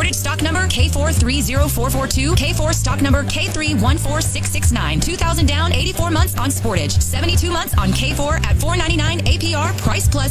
Sportage stock number K430442, K4 stock number K314669. 2000 down, 84 months on Sportage. 72 months on K4 at $499 APR, price plus